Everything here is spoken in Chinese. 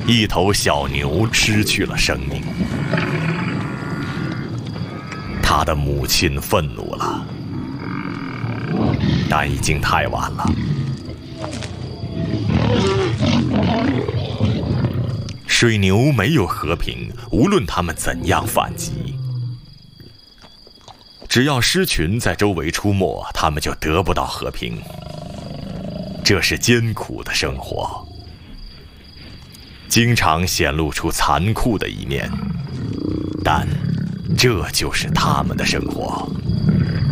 一头小牛失去了生命。他的母亲愤怒了，但已经太晚了。水牛没有和平，无论他们怎样反击。只要狮群在周围出没，他们就得不到和平。这是艰苦的生活，经常显露出残酷的一面，但这就是他们的生活。